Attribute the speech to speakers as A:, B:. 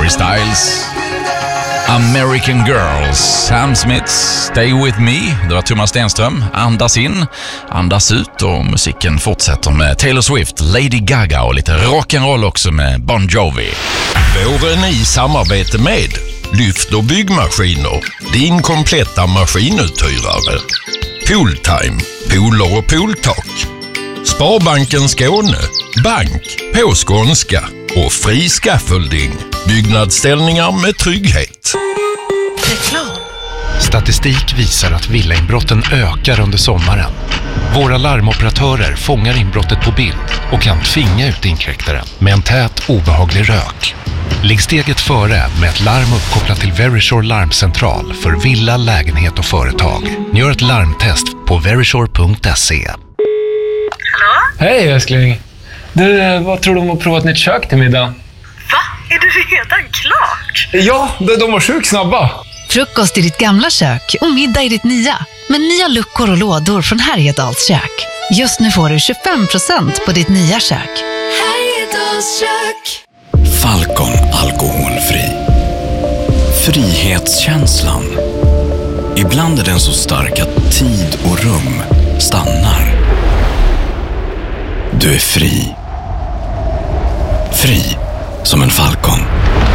A: Harry Styles, American Girls, Sam Smiths Stay With Me. Det var Thomas Stenström, Andas in, Andas ut, och musiken fortsätter med Taylor Swift, Lady Gaga och lite rock'n'roll också med Bon Jovi.
B: Våren i samarbete med Lyft och byggmaskiner, din kompletta maskinuthyrare. Pooltime, pooler och pooltak. Sparbanken Skåne, bank på skånska och fri scaffolding. Byggnadsställningar med trygghet.
C: Reklam.
D: Statistik visar att villainbrotten ökar under sommaren. Våra larmoperatörer fångar inbrottet på bild och kan tvinga ut inkräktaren med en tät, obehaglig rök. Ligg steget före med ett larm uppkopplat till Verisure larmcentral för villa, lägenhet och företag. Gör ett larmtest på verisure.se.
C: Hallå?
E: Hej älskling. Du, vad tror du om att prova ett nytt kök till middag?
C: Va? Är det redan klart?
E: Ja, de var sjukt snabba.
F: Frukost i ditt gamla kök och middag i ditt nya. Med nya luckor och lådor från Härjedals kök. Just nu får du 25% på ditt nya kök.
G: Härjedals kök.
H: Falcon alkoholfri. Frihetskänslan. Ibland är den så stark att tid och rum stannar. Du är fri. Fri som en falcon.